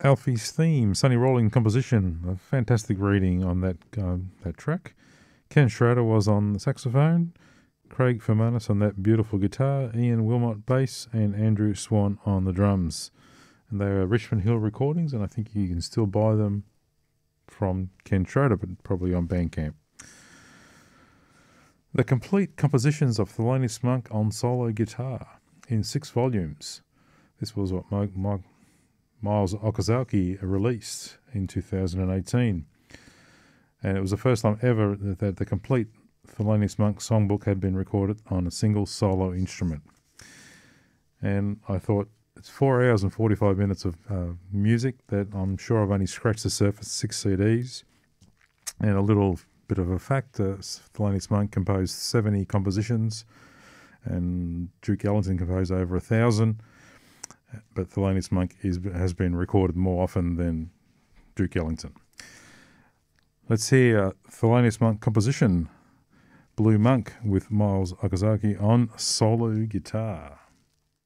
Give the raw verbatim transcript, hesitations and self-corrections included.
Alfie's theme, Sonny Rolling composition, a fantastic reading on that um, that track. Ken Schrader was on the saxophone, Craig Fermanus on that beautiful guitar, Ian Wilmot bass, and Andrew Swan on the drums. And they are Richmond Hill recordings, and I think you can still buy them from Ken Schrader, but probably on Bandcamp. The complete compositions of Thelonious Monk on solo guitar in six volumes. This was what Mike, Mike, Miles Okazaki released in two thousand eighteen. And it was the first time ever that, that the complete Thelonious Monk songbook had been recorded on a single solo instrument. And I thought, it's four hours and forty-five minutes of uh, music that I'm sure I've only scratched the surface, six C Ds. And a little bit of a fact, uh, Thelonious Monk composed seventy compositions and Duke Ellington composed over a thousand. But Thelonious Monk is, has been recorded more often than Duke Ellington. Let's hear uh, Thelonious Monk composition, Blue Monk, with Miles Okazaki on solo guitar.